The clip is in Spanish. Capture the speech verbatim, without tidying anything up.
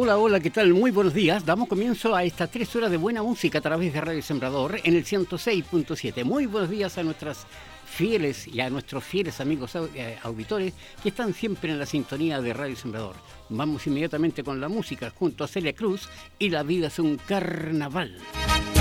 Hola, hola, ¿qué tal? Muy buenos días. Damos comienzo a estas tres horas de buena música a través de Radio Sembrador en el ciento seis punto siete. Muy buenos días a nuestras fieles y a nuestros fieles amigos auditores que están siempre en la sintonía de Radio Sembrador. Vamos inmediatamente con la música junto a Celia Cruz y La vida es un carnaval.